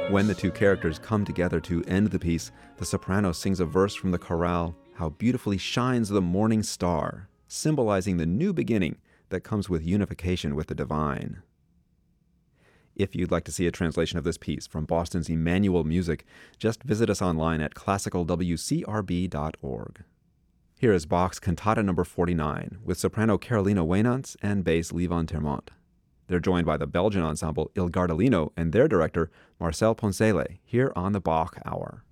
When the two characters come together to end the piece, the soprano sings a verse from the chorale, "How beautifully shines the morning star," symbolizing the new beginning that comes with unification with the divine. If you'd like to see a translation of this piece from Boston's Emmanuel Music, just visit us online at classicalwcrb.org. Here is Bach's Cantata No. 49 with soprano Carolina Wainants and bass Levon Termont. They're joined by the Belgian ensemble Il Gardellino and their director Marcel Poncele here on the Bach Hour.